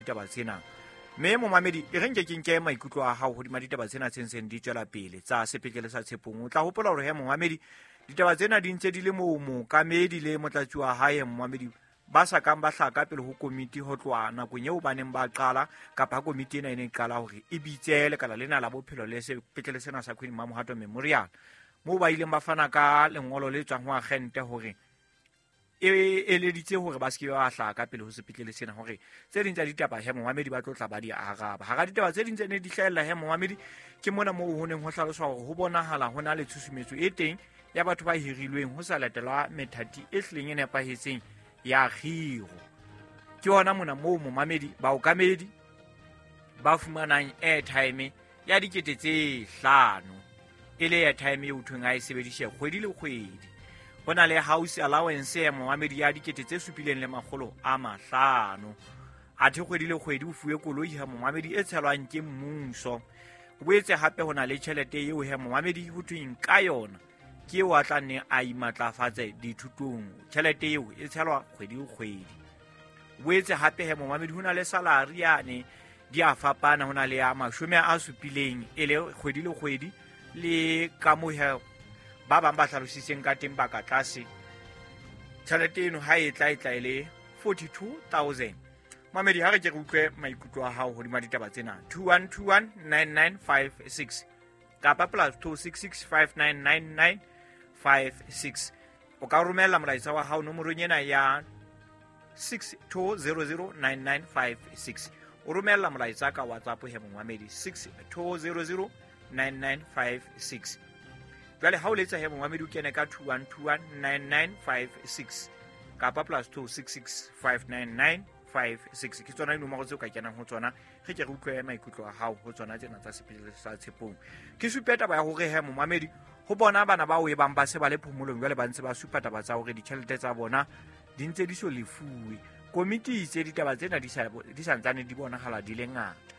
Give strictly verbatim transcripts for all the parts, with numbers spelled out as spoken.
ditaba tsena. Mme momamedi e reng ke kenke maikutlo a hao hodima ditaba tsena tse ntseng di tswela pele tsa sepetlele sa Tshepong. O tla hopola hore he momamedi ditaba tsena di ntse di le moo mookamedi le motlatsi wa hae momamedi ba sa kang ba hlaka pele ho komiti ho tloha nakong eo ba neng ba qala kapa komiti ena e ne e qala hore e bitse lekala lena la bophelo le sepetlele sena sa Queen Mamohato Memorial, moo ba ileng ba fana ka lengolo le tswang ho agente hore e eleditse hore ba se ba hlaka pele ho sepetlele sena hore tse ding tsa ditaba he momamedi ba tlo tla ba di araba. Ha ga ditaba tse ding tse ne di hlahella he momamedi ke mona moo ho neng ho hlaloswa hore ho bonahala hona le tshusumetso e teng ya batho ba hirilweng ho sa latelwa methati e hlileng e nepahetseng ya khiro. Ke hona mona moo momamedi baokamedi ba fumanang airtime ya dikete tse hlano e le airtime eo thweng a e sebedishe kgwedi le kgwedi. Ho na le house allowance ya momamedi ya dikete tse supileng le makgolo a mahlano. Athe kgwedi le kgwedi o fuwe koloi ha momamedi e tshelwang ke mmuso. Ho boetse hape ho na le tjhelete eo he momamedi ho thweng ka yona ke eo a tla nne a imatlafatse dithutong. Tjhelete eo e tshelwa kgwedi le kgwedi. Ho boetse hape he momamedi ho na le salary yane di a fapana, ho na le ya mashome a supileng e le kgwedi le kgwedi le ka moo he ba bang ba hlalositseng ka teng ba ka tlase. Tjhelete eno ha e tla e tla ile forty-two thousand. Mamedi ha re ke re utlwe maikutlo a hao hodima ditaba tsena two one two one nine nine five six kapa plus two six six five nine nine nine five six. O ka romela molaetsa wa hao nomorong ena ya six two zero zero nine nine five six. O romela molaetsa ka WhatsApp he momamedi six two zero zero nine nine five six. Jwale ha o letsa he momamedi o kene ka two one two one nine nine five six kapa plus two six six five nine nine five six. Ke tsona dinomoro tseo ka kenang ho tsona ge ke re utlwe maikutlo a hao ho tsona tsena tsa sepetlele sa Tshepong. Ke supa taba ya hore he momamedi ho bona bana ba o e bang ba se ba le phomolong jwale ba ntse ba supa taba tsa hore ditjhelete tsa bona di ntse di so lefuwe. Komiti tse ditaba tsena di sa di sa ntsane di bonahala di le ngata.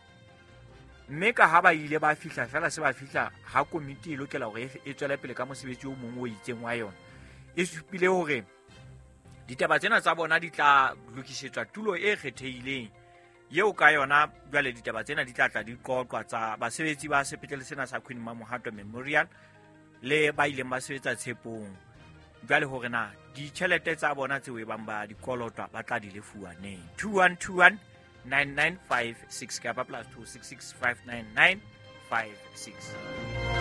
Mme ka ha ba ile ba fihla fela se ba fihla ha komiti e lokela hore e tswele pele ka mosebetsi o mong o itseng wa yona, e supile hore ditaba tsena tsa bona di tla lokisetswa tulo e kgethehileng yeo ka yona jwale ditaba tsena di tla tla di qoqwa tsa basebetsi ba sepetlele sena sa Queen Mamohato Memorial le ba ileng ba sebetsa Tshepong. Jwale hore na ditjhelete tsa bona tseo e bang ba dikolotwa ba tla di lefuwa neng. two one two one nine nine five six kapa plus two six six five nine nine five six.